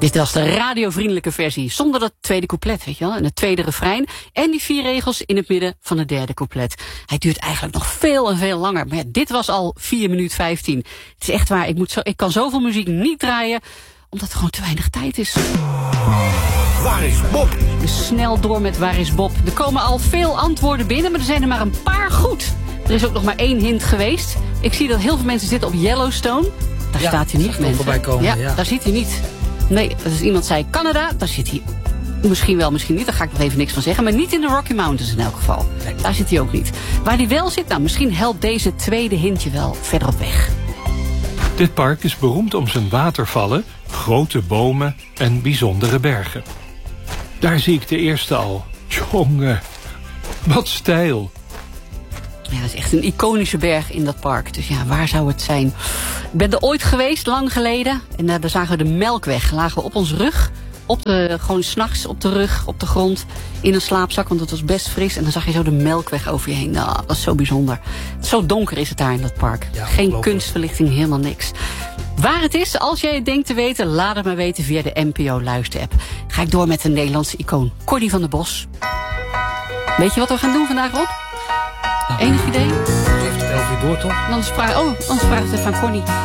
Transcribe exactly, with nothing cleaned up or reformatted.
Dit was de radiovriendelijke versie, zonder dat tweede couplet, weet je wel. En het tweede refrein en die vier regels in het midden van het derde couplet. Hij duurt eigenlijk nog veel en veel langer. Maar ja, dit was al vier minuten vijftien. Het is echt waar, ik, moet zo, ik kan zoveel muziek niet draaien, omdat er gewoon te weinig tijd is. Waar is Bob? Dus snel door met Waar is Bob? Er komen al veel antwoorden binnen, maar er zijn er maar een paar goed. Er is ook nog maar één hint geweest. Ik zie dat heel veel mensen zitten op Yellowstone. Daar ja, staat hij niet, mensen. Voorbij komen, ja, ja, daar zit hij niet. Nee, als iemand zei Canada, daar zit hij misschien wel, misschien niet. Daar ga ik nog even niks van zeggen. Maar niet in de Rocky Mountains in elk geval. Nee. Daar zit hij ook niet. Waar hij wel zit, nou, misschien helpt deze tweede hintje wel verder op weg. Dit park is beroemd om zijn watervallen, grote bomen en bijzondere bergen. Daar zie ik de eerste al. Jongen, wat stijl. Ja, dat is echt een iconische berg in dat park. Dus ja, waar zou het zijn? Ik ben er ooit geweest, lang geleden. En uh, daar zagen we de Melkweg. Lagen we op ons rug. Op de, gewoon 's nachts op de rug, op de grond. In een slaapzak, want het was best fris. En dan zag je zo de Melkweg over je heen. Nou, dat is zo bijzonder. Zo donker is het daar in dat park. Ja, geen kunstverlichting, helemaal niks. Waar het is, als jij het denkt te weten, laat het maar weten via de N P O Luister-app. Ga ik door met de Nederlandse icoon, Corny van der Bos. Weet je wat we gaan doen vandaag, Rob? Nou, Enig idee? Even elf uur door, toch? Anders vraag, oh, anders vraag ik het even aan Corny.